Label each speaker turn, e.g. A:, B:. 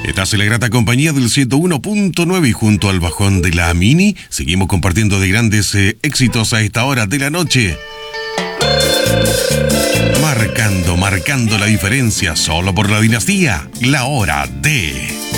A: Estás en la grata compañía del 101.9 y junto al bajón de la Mini seguimos compartiendo de grandes éxitos a esta hora de la noche. Marcando la diferencia solo por la dinastía, la hora de...